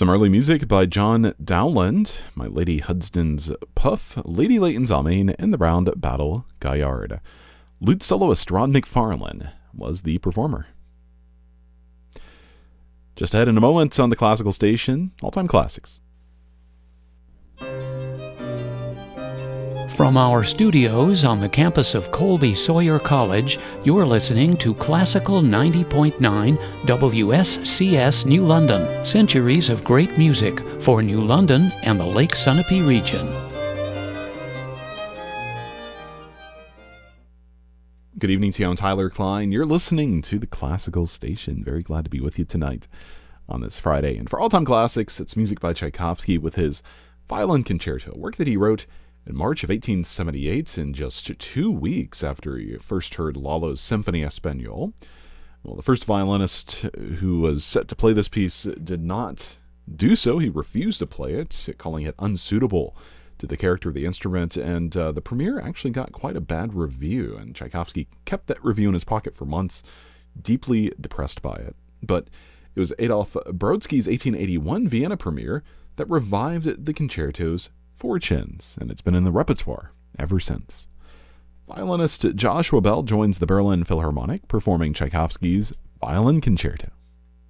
Some early music by John Dowland, My Lady Hudson's Puff, Lady Leighton's Amen, and the Round Battle Gaillard. Lute soloist Rod McFarlane was the performer. Just ahead in a moment on the Classical Station, All-Time Classics. From our studios on the campus of Colby Sawyer College, you're listening to Classical 90.9 WSCS New London. Centuries of great music for New London and the Lake Sunapee region. Good evening to you. I'm Tyler Klein. You're listening to the Classical Station. Very glad to be with you tonight on this Friday. And for All-Time Classics, it's music by Tchaikovsky with his Violin Concerto, work that he wrote in March of 1878, in just 2 weeks after he first heard Lalo's Symphony Espagnole. Well, the first violinist who was set to play this piece did not do so. He refused to play it, calling it unsuitable to the character of the instrument, and the premiere actually got quite a bad review, and Tchaikovsky kept that review in his pocket for months, deeply depressed by it. But it was Adolf Brodsky's 1881 Vienna premiere that revived the concerto's fortunes, and it's been in the repertoire ever since. Violinist Joshua Bell joins the Berlin Philharmonic performing Tchaikovsky's Violin Concerto.